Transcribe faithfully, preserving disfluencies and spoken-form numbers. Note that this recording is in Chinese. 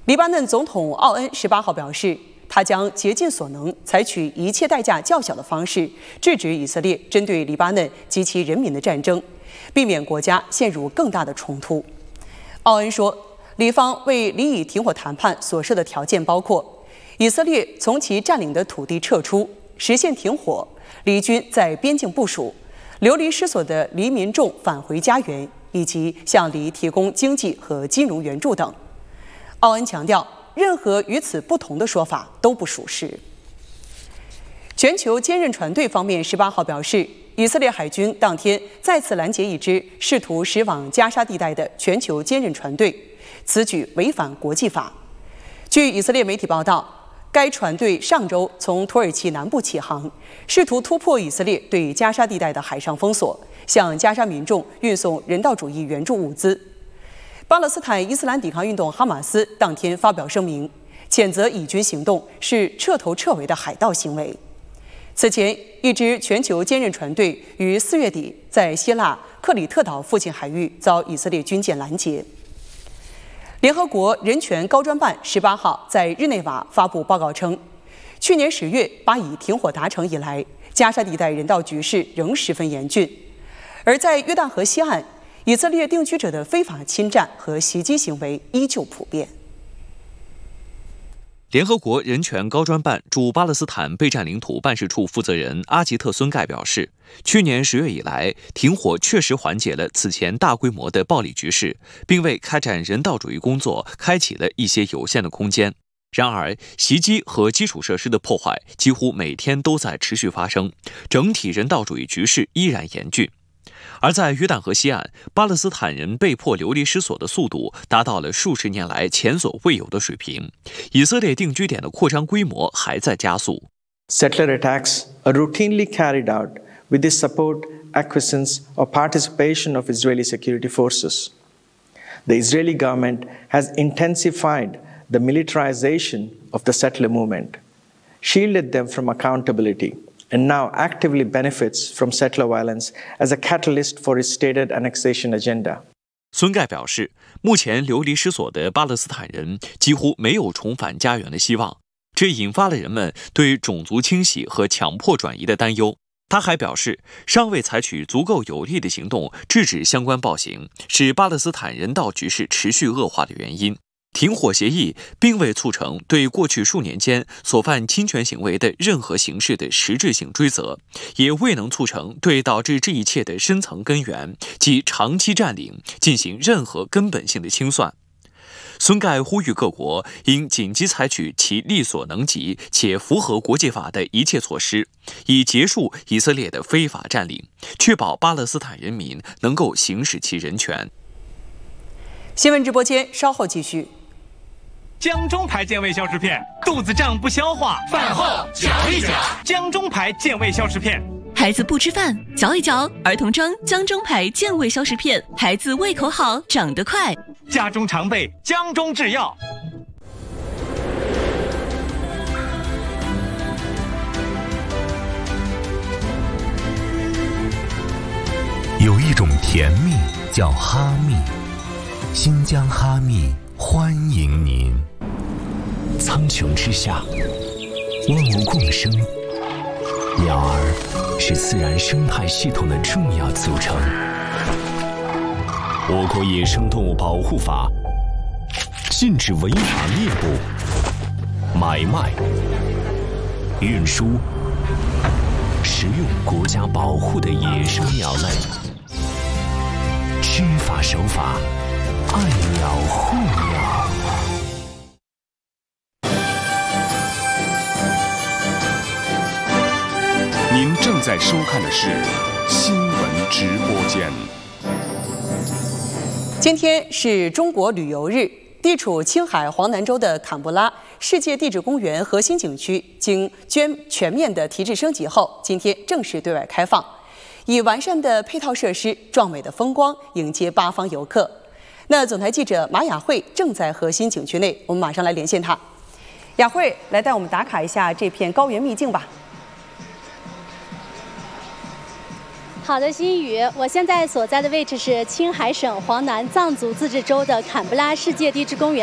黎巴嫩总统奥恩十八号表示，他将竭尽所能，采取一切代价较小的方式，制止以色列针对黎巴嫩及其人民的战争，避免国家陷入更大的冲突。奥恩说，黎方为离以停火谈判所设的条件包括以色列从其占领的土地撤出，实现停火，黎军在边境部署，流离失所的黎民众返回家园，以及向黎提供经济和金融援助等。奥恩强调，任何与此不同的说法都不属实。全球坚韧船队方面十八号表示，以色列海军当天再次拦截一支试图驶往加沙地带的全球坚韧船队，此举违反国际法。据以色列媒体报道，该船队上周从土耳其南部起航，试图突破以色列对加沙地带的海上封锁，向加沙民众运送人道主义援助物资。巴勒斯坦伊斯兰抵抗运动哈马斯当天发表声明，谴责以军行动是彻头彻尾的海盗行为。此前，一支全球坚韧船队于四月底在希腊克里特岛附近海域遭以色列军舰拦截。联合国人权高专办十八号在日内瓦发布报告称，去年十月巴以停火达成以来，加沙地带人道局势仍十分严峻，而在约旦河西岸，以色列定居者的非法侵占和袭击行为依旧普遍。 联合国人权高专办驻巴勒斯坦被占领土办事处负责人阿吉特孙盖表示，去年十月以来，停火确实缓解了此前大规模的暴力局势，并为开展人道主义工作开启了一些有限的空间。然而，袭击和基础设施的破坏几乎每天都在持续发生，整体人道主义局势依然严峻。而在约旦河西岸，巴勒斯坦人被迫流离失所的速度达到了数十年来前所未有的水平，以色列定居点的扩张规模还在加速。 Settler attacks are routinely carried out with the support, acquiescence, or participation of Israeli security forces. The Israeli government has intensified the militarization of the settler movement, shielded them from accountability,and now actively benefits from settler violence as a catalyst for its stated annexation agenda. 孙盖表示，目前流离失所的巴勒斯坦人几乎没有重返家园的希望，这引发了人们对种族清洗和强迫转移的担忧。他还表示，尚未采取足够有力的行动制止相关暴行，是巴勒斯坦人道局势持续恶化的原因。停火协议并未促成对过去数年间所犯侵权行为的任何形式的实质性追责，也未能促成对导致这一切的深层根源及长期占领进行任何根本性的清算。孙盖呼吁各国应紧急采取其力所能及且符合国际法的一切措施，以结束以色列的非法占领，确保巴勒斯坦人民能够行使其人权。 新闻直播间稍后继续。 江中牌健胃消食片，肚子胀不消化，饭后嚼一嚼。江中牌健胃消食片， 孩子不吃饭，嚼一嚼。儿童装江中牌健胃消食片，孩子胃口好，长得快。 家中常备江中制药。 有一种甜蜜叫哈密，新疆哈密欢迎您。苍穹之下，万物共生，鸟儿是自然生态系统的重要组成。我国野生动物保护法禁止违法猎捕、买卖、运输、食用国家保护的野生鸟类。知法守法，爱鸟护鸟。 您正在收看的是新闻直播间。 今天是中国旅游日，地处青海黄南州的坎布拉世界地质公园核心景区经全全面的提质升级后，今天正式对外开放，以完善的配套设施、壮美的风光迎接八方游客。那总台记者马雅慧正在核心景区内，我们马上来连线她。雅慧，来带我们打卡一下这片高原秘境吧。 好的，新宇，我现在所在的位置是青海省黄南藏族自治州的坎布拉世界地质公园。